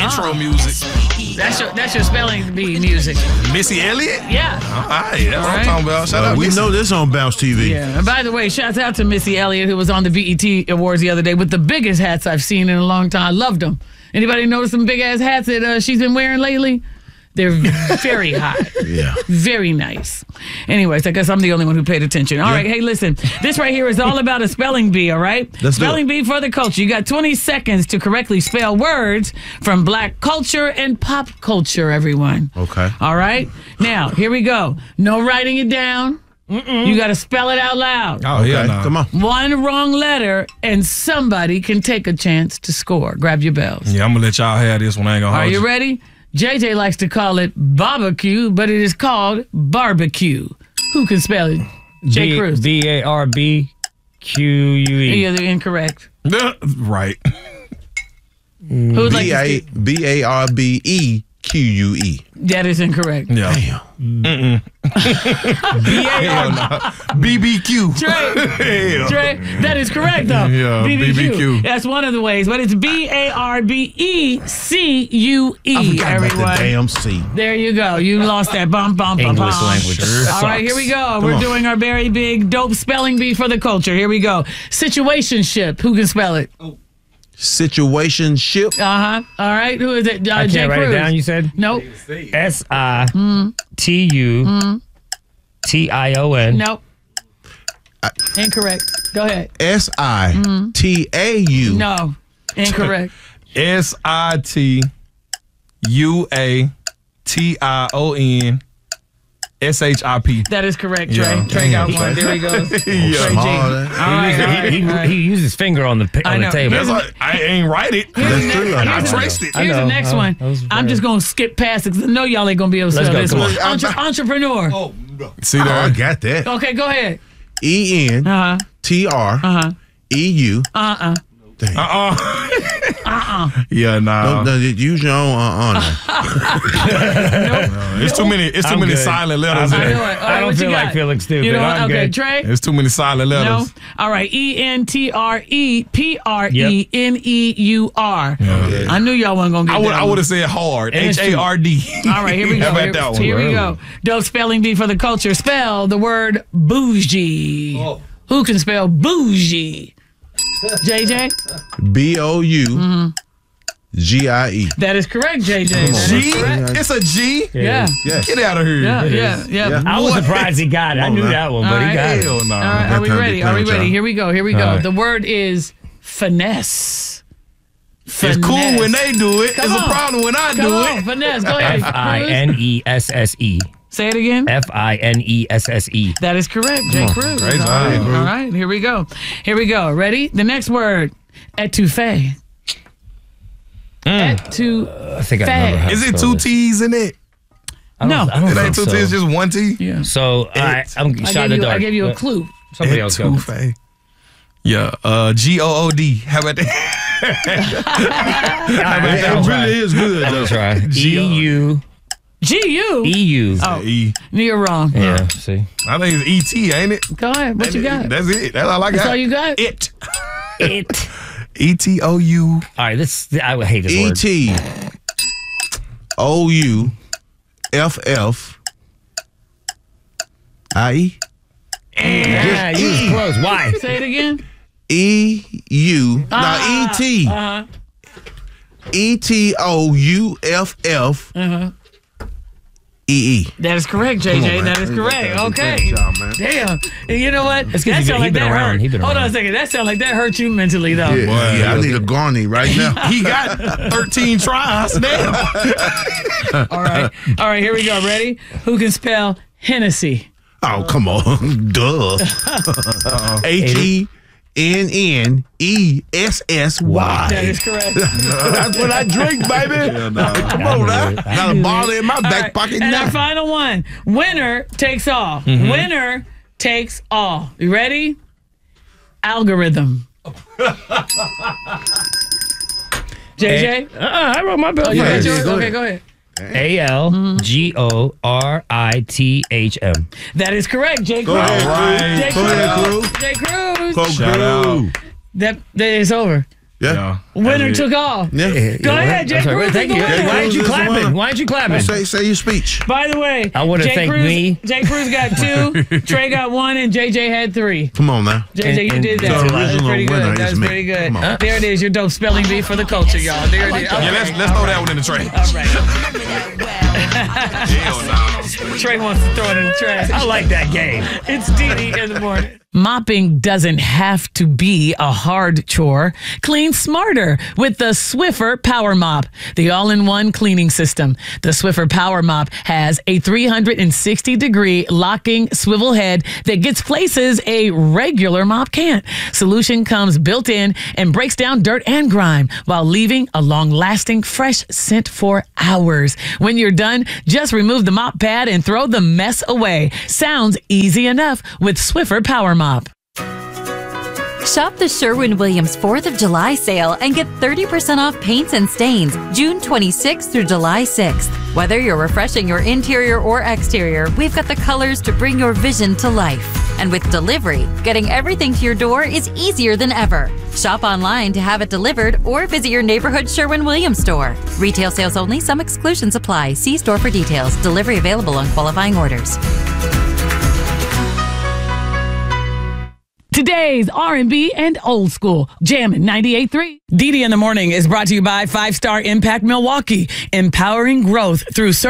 intro music. That's your spelling bee music. Missy Elliott? Yeah. All right, that's what I'm talking about. Shout out We Missy. know this on Bounce TV. Yeah. And by the way, shouts out to Missy Elliott, who was on the BET Awards the other day with the biggest hats I've seen in a long time. I loved them. Anybody notice some big ass hats that she's been wearing lately? They're very hot. Yeah. Very nice. Anyways, I guess I'm the only one who paid attention. All right, hey, listen. This right here is all about a spelling bee, all right? Let's do spelling bee for the culture. You got 20 seconds to correctly spell words from black culture and pop culture, everyone. Okay. All right? Now, here we go. No writing it down. You got to spell it out loud. Oh, yeah, nah. Come on. One wrong letter, and somebody can take a chance to score. Grab your bells. Yeah, I'm going to let y'all have this one. I ain't going to Are hold you ready? JJ likes to call it barbecue, but it is called barbecue. Who can spell it? Jay Cruz. BARBQUE. Yeah, they're incorrect. Right. Who would like to skip? BARBEQUE. That is incorrect. Yeah. Damn. BBQ. Trey, that is correct, though. Yeah, BBQ. That's one of the ways, but it's BARBECUE, I forgot about everyone. the damn C. There you go. You lost that. Bum, bum, bum, English bum. language. All right, here we go. We're doing our very big, dope spelling bee for the culture. Here we go. Situationship. Who can spell it? Situationship. Uh-huh. All right. Who is it? I Jay can't write Cruz. it down, you said? Nope. SITUTION. Nope. Incorrect. Go ahead. SITAU. No. Incorrect. SITUATION. SHIP. That is correct, Trey. Yeah. Trey got one. There he goes. Trey G. All right. He used his finger on the know. table. Here's I ain't write it. That's true. I traced it. I Here's know. the next one. That was I'm just going to skip past it because I know y'all ain't going to be able to Let's spell go, this come one. on. Entrepreneur. See Oh, I there? got that. Okay, go ahead. ENTREU. Damn. Yeah, nah. No, use your own It's too many. It's too I'm many good. silent letters. I know there. it. All right, I don't what feel you like got? feeling stupid. You know what? I'm Okay, good. Trey. It's too many silent No. letters. All right. ENTREPRENEUR. I knew y'all wasn't going to get that. I would have said hard. And it's true. HARD. All right, here we go. How about that one? Here we go. Dope spelling bee for the culture. Spell the word bougie. Who can spell bougie? JJ? BOUGIE. That is correct, JJ. That is G? correct. It's a G? Yeah. Yes. Get out of here. Yeah. I was surprised he got it. I knew that one, but he got it. Hell no. All right, are we That time ready? to Are we count, ready? y'all. Here we go. All right. The word is finesse. It's cool when they do it. Come It's on. a problem when I Come do on, it. finesse. Go ahead. FINESSE. Say it again. FINESSE. That is correct, Jay Cruz. Great All job, right. Cruz. All right, here we go. Here we go. Ready? The next word, etouffee. Etouffee. I think I remember how to Is it spell two this. T's in it? No. I don't It think ain't two so. T's, just one T? Yeah. So I'm shot in the dark. I gave you a clue. Somebody else go. Etouffee. Yeah, GOOD. How about that? It really is good, I'm though. gonna try. EU. GU. EU. Oh, E. you're wrong. Yeah. See. I think it's ET, ain't it? Go ahead. What you got? That's it. That's all I got. That's all you got? It. It. ETOU. All right. I hate this word. ETOUFFIE. Yeah, you was close. Why? Say it again. EU. Now ET. ETOUFF. EE. That is correct, JJ. That is correct. Okay. Good job, man. Damn. You know what? It's 'cause he been around. He been Hold on a around. second. That sounds like that hurt you mentally, though. Yeah, I need a Garney right now. He got 13 tries now. All right. All right, here we go. Ready? Who can spell Hennessy? Oh, come on. Duh. HENNESSY. That is correct. That's what I drink, baby. Come on now. Got a bottle in my All back right, pocket and now. our final one. Winner takes all. Winner takes all. You ready? Algorithm. JJ? I wrote my bill. Oh, you got Yeah, yours? go Okay, ahead. go ahead. ALGORITHM. That is correct, Jay Cruz. Go ahead, Jay Cruz. Go ahead, Cruz. Cruz. Jay Cruz. Go Shout out. Cruz. That is over. Yeah. Winner took all. Yeah. Go ahead, Jay I'm sorry, Cruz. thank you. is the winner. Why aren't you Cruz is the clapping? winner. Why aren't you clapping? Say your speech. By the way, I wanna Jay thank Cruz, me. Jay Cruz got 2, Trey got 1, and JJ had 3. Come on now. JJ, you And did the that. That's original pretty winner good. That's is me. pretty good. Come on. There it is. Your dope spelling bee for the culture, y'all. There it is. Yeah, let's throw that one in the trash. All right. Hell no. Trey wants to throw it in the trash. I like that game. It's Dee in the morning. Mopping doesn't have to be a hard chore. Clean smarter with the Swiffer Power Mop, the all-in-one cleaning system. The Swiffer Power Mop has a 360-degree locking swivel head that gets places a regular mop can't. Solution comes built in and breaks down dirt and grime while leaving a long-lasting fresh scent for hours. When you're done, just remove the mop pad and throw the mess away. Sounds easy enough with Swiffer Power Mop. Shop the Sherwin-Williams 4th of July sale and get 30% off paints and stains June 26th through July 6th. Whether you're refreshing your interior or exterior, we've got the colors to bring your vision to life. And with delivery, getting everything to your door is easier than ever. Shop online to have it delivered or visit your neighborhood Sherwin-Williams store. Retail sales only. Some exclusions apply. See store for details. Delivery available on qualifying orders. Today's R&B and old school. Jammin' 98.3. Dee in the Morning is brought to you by 5 Star Impact Milwaukee, empowering growth through